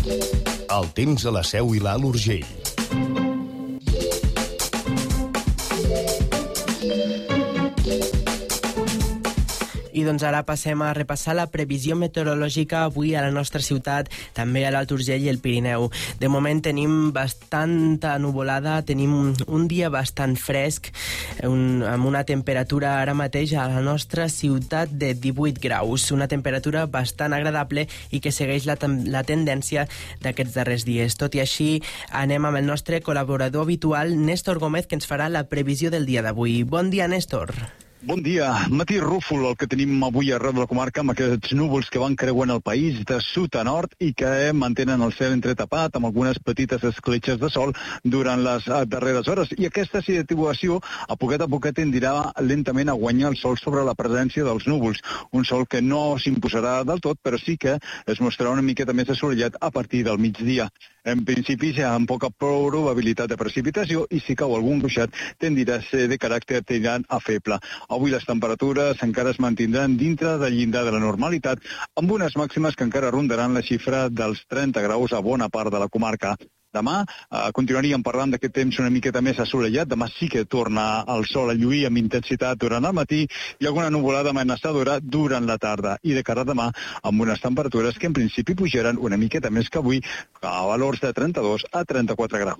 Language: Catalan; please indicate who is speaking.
Speaker 1: El temps a la Seu i l'Alt Urgell.
Speaker 2: I doncs ara passem a repassar la previsió meteorològica avui a la nostra ciutat, també a l'Alt Urgell i el Pirineu. De moment tenim bastanta nuvolada, tenim un dia bastant fresc, amb una temperatura ara mateix a la nostra ciutat de 18 graus, una temperatura bastant agradable i que segueix la tendència d'aquests darrers dies. Tot i així, anem amb el nostre col·laborador habitual, Néstor Gómez, que ens farà la previsió del dia d'avui. Bon dia, Néstor.
Speaker 3: Bon dia. Matí rúfol el que tenim avui arreu de la comarca, amb aquests núvols que van creuant el país de sud a nord i que mantenen el cel entretapat amb algunes petites escletxes de sol durant les darreres hores. I aquesta situació a poquet tendirà lentament a guanyar el sol sobre la presència dels núvols. Un sol que no s'imposarà del tot, però sí que es mostrarà una miqueta més assolellat a partir del migdia. En principi ja amb poca probabilitat de precipitació i si cau algun ruixat tendirà a ser de caràcter tirant a feble. Avui les temperatures encara es mantindran dintre del llindar de la normalitat, amb unes màximes que encara rondaran la xifra dels 30 graus a bona part de la comarca. Demà continuaríem parlant d'aquest temps una miqueta més assolellat. Demà sí que torna el sol a lluir amb intensitat durant el matí i alguna nuvolada amenaçadora durant la tarda. I de cara a demà, amb unes temperatures que en principi pujaran una miqueta més que avui, a valors de 32 a 34 graus.